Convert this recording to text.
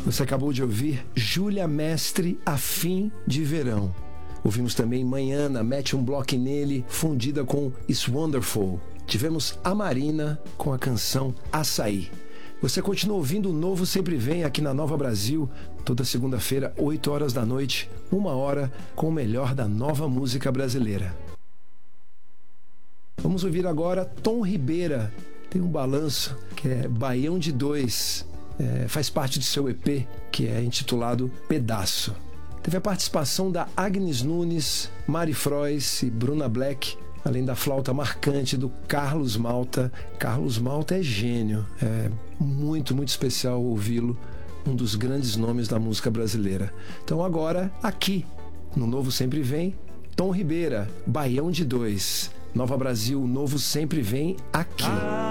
Você acabou de ouvir Júlia Mestre, Afim de Verão. Ouvimos também Manhana, Mete um Bloco Nele, fundida com It's Wonderful. Tivemos a Marina com a canção Açaí. Você continua ouvindo o Novo Sempre Vem aqui na Nova Brasil, toda segunda-feira, 8 horas da noite, 1 hora, com o melhor da nova música brasileira. Vamos ouvir agora Tom Ribeira. Tem um balanço que é Baião de Dois. Faz parte do seu EP, que é intitulado Pedaço. Teve a participação da Agnes Nunes, Mari Frois e Bruna Black, além da flauta marcante do Carlos Malta. Carlos Malta é gênio, é muito, muito especial ouvi-lo, um dos grandes nomes da música brasileira. Então agora, aqui, no Novo Sempre Vem, Tom Ribeira, Baião de Dois. Nova Brasil, Novo Sempre Vem aqui.